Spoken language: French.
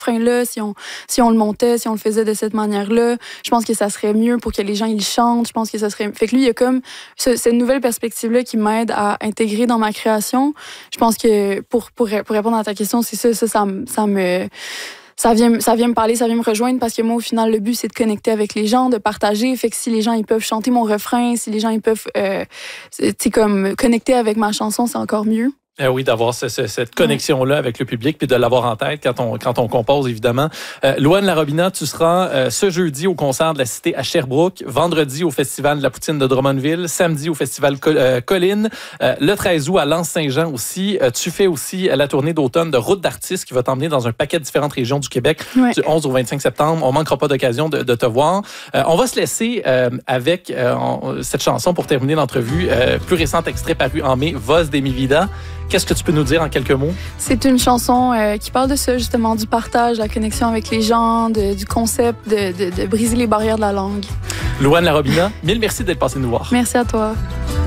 refrain-là, si on le montait, si on le faisait de cette manière-là, je pense que ça serait mieux pour que les gens, ils chantent. Je pense que ça serait... Fait que lui, il y a comme cette nouvelle perspective-là qui m'aide à intégrer dans ma création. Je pense que pour répondre à ta question, c'est ça vient me parler, ça vient me rejoindre parce que moi, au final, le but, c'est de connecter avec les gens, de partager. Fait que si les gens, ils peuvent chanter mon refrain, si les gens, ils peuvent comme connecter avec ma chanson, c'est encore mieux. Oui, d'avoir cette connexion-là avec le public puis de l'avoir en tête quand on compose, évidemment. Louane Larobina, tu seras ce jeudi au concert de la Cité à Sherbrooke, vendredi au Festival de la Poutine de Drummondville, samedi au Festival Colline, le 13 août à Lens-Saint-Jean aussi. Tu fais aussi la tournée d'automne de Route d'artistes qui va t'emmener dans un paquet de différentes régions du Québec du 11 au 25 septembre. On manquera pas d'occasion de te voir. On va se laisser avec cette chanson pour terminer l'entrevue. Plus récent extrait paru en mai, Voz de mi vida. Qu'est-ce que tu peux nous dire en quelques mots? C'est une chanson qui parle de ça, justement, du partage, de la connexion avec les gens, du concept, de briser les barrières de la langue. Louane Larobina, mille merci d'être passée nous voir. Merci à toi.